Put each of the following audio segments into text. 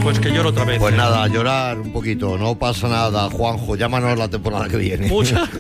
Pues que lloro otra vez. Pues nada, a llorar un poquito, no pasa nada, Juanjo, llámanos la temporada que viene. Muchas.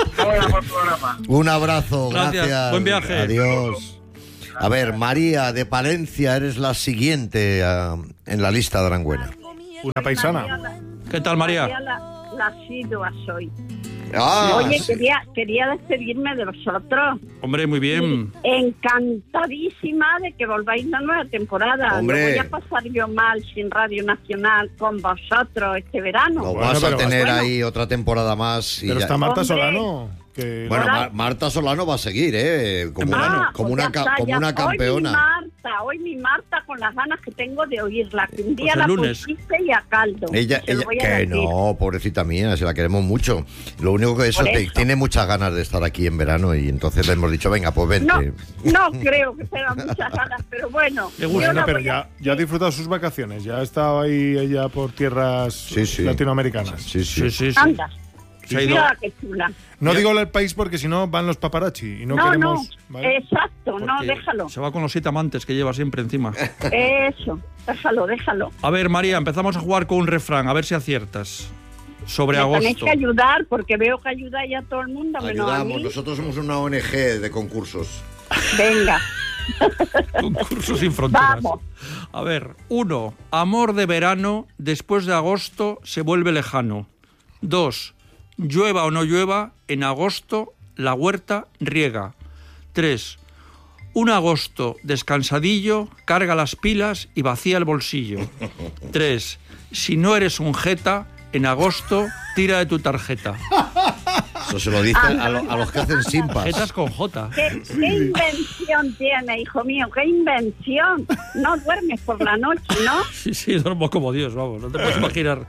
Un abrazo, Gracias. gracias. Buen viaje. Adiós. A ver, María de Palencia, eres la siguiente en la lista de Aranguena. Una paisana. ¿Qué tal, María? La asidua soy. Ah, Oye, sí. quería despedirme de vosotros. Hombre, muy bien. Encantadísima de que volváis la nueva temporada. Hombre. No voy a pasar yo mal sin Radio Nacional con vosotros este verano. Lo Bueno, vas a pero tener bueno. ahí otra temporada más. Y Pero ya- está Marta Hombre. Solano. Que... Bueno, Hola. Marta Solano va a seguir, como pues una, ya está, como ya una está. campeona. Hoy mi Marta con las ganas que tengo de oírla. Que un día Pues el la lunes. pusiste y a caldo. Ella, Se lo voy a que decir. no, pobrecita mía, se la queremos mucho. Lo único que eso, Por eso. tiene muchas ganas de estar aquí en verano y entonces le hemos dicho, venga, pues vente. No creo que tenga muchas ganas, pero bueno. Le gusta. yo la pero voy a- ya ha disfrutado sus vacaciones. Ya ha estado ahí ella por tierras Sí. latinoamericanas. Sí. Sí, sí, sí. Anda. Se ha ido. Mira qué chula. No digo el país porque si no van los paparazzi y no, No, queremos... ¿vale? exacto, no, Porque déjalo. Se va con los 7 amantes que lleva siempre encima. Eso, déjalo. A ver, María, empezamos a jugar con un refrán, a ver si aciertas. Sobre Me tenéis agosto. que ayudar porque veo que ayudáis a todo el mundo, menos a Ayudamos, mí. nosotros somos una ONG de concursos. Venga, Concursos sin fronteras. vamos. A ver, 1. Amor de verano, después de agosto se vuelve lejano. 2. Llueva o no llueva, en agosto la huerta riega. 3. Un agosto descansadillo, carga las pilas y vacía el bolsillo. 3. Si no eres un jeta, en agosto tira de tu tarjeta. Eso se lo dicen a los que hacen simpas. Jetas con J. ¿Qué invención tiene, hijo mío? ¿Qué invención? No duermes por la noche, ¿no? Sí, duermo como Dios, vamos, no te puedes imaginar.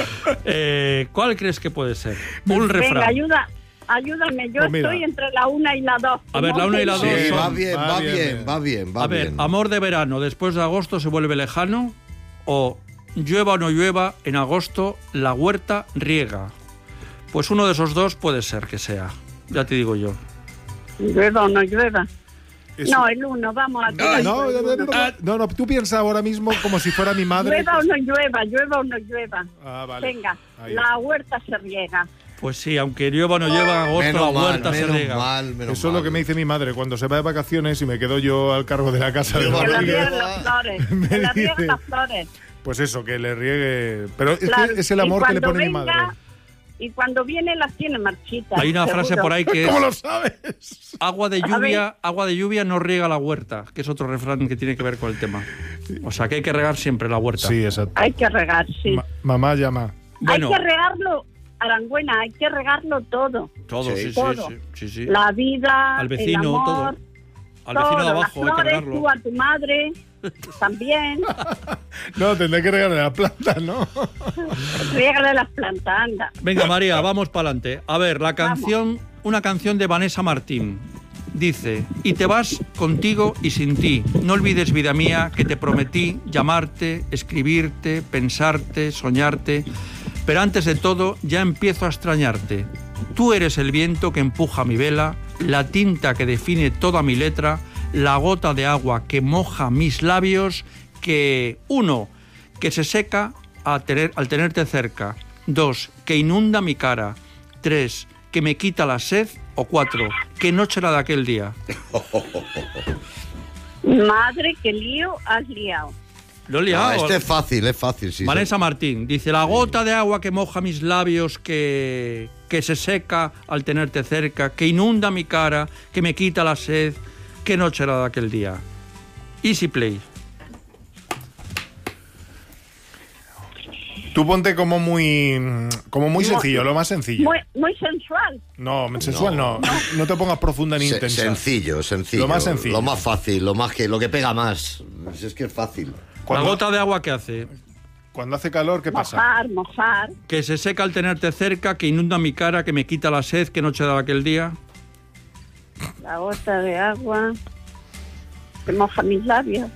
¿Cuál crees que puede ser? Un refrán. Venga, ayúdame. Yo Pues mira. estoy entre la 1 y la 2. A ver, la 1 y la 2 Sí, son... va bien, Va va bien, bien, bien. va bien, va A ver, bien. amor de verano, después de agosto se vuelve lejano, o llueva o no llueva, en agosto la huerta riega. Pues uno de esos dos puede ser que sea, ya te digo yo. ¿Llueva o no llueva? Eso- No, el 1, vamos a tirar No, por el uno. no, tú piensas ahora mismo como si fuera mi madre. Llueva o no llueva. Ah, vale. Venga, Ahí. la huerta se riega. Pues sí, aunque llueva o no llueva, en agosto Menos la mal, huerta se menos riega. mal, menos Eso es lo mal. que me dice mi madre cuando se va de vacaciones y me quedo yo al cargo de la casa de Llueva, Que la Rodríguez. rieguen las flores. Me Que la dice. rieguen las flores. Pues eso, que le riegue. Pero es Claro, que es el y amor que le cuando pone mi venga, madre. Y cuando viene las tiene marchitas. Hay una frase seguro. por ahí que ¿Cómo es lo sabes? agua de lluvia no riega la huerta, que es otro refrán que tiene que ver con el tema. O sea que hay que regar siempre la huerta. Sí, exacto. Hay que regar, sí. Mamá llama. Bueno, Hay que regarlo, Arangüena, hay que regarlo todo. todo, Sí. sí, Todo. sí. La vida, Al vecino, el amor, todo. Al todo, vecino de las abajo hay que flores, regarlo. tú a tu madre, también. No, tendré que regarle la planta, ¿no? Riégale las plantas, anda. Venga, María, vamos para adelante. A ver, la canción, una canción de Vanessa Martín. Dice, y te vas contigo y sin ti. No olvides, vida mía, que te prometí llamarte, escribirte, pensarte, soñarte. Pero antes de todo, ya empiezo a extrañarte. Tú eres el viento que empuja mi vela, la tinta que define toda mi letra, la gota de agua que moja mis labios, que, 1, que se seca al tenerte cerca. 2, que inunda mi cara. 3, que me quita la sed. O 4, qué noche era de aquel día. Madre, qué lío has liado. Lo he liado. Este es fácil, sí. Vanessa Martín dice, la gota de agua que moja mis labios, que se seca al tenerte cerca, que inunda mi cara, que me quita la sed, qué noche era de aquel día. Easy play. Tú ponte como muy sencillo, lo más sencillo. Muy sensual. No, sensual no. No te pongas profunda ni intensa. Sencillo. Lo más sencillo. Lo más fácil, lo que pega más. Es que es fácil. La gota de agua que hace, Cuando hace calor, ¿qué pasa? Mojar. que se seca al tenerte cerca, que inunda mi cara, que me quita la sed, qué noche era de aquel día. La gota de agua que moja mis labios.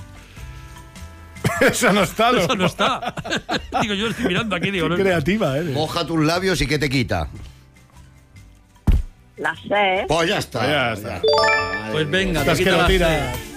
Eso no está, Eso no está. Digo, yo estoy mirando aquí, digo, no. creativa, ¿eh? Moja tus labios y ¿qué te quita? La sed. Pues ya está. Ya está. Pues venga, te Estás que quita lo la tiras. sed.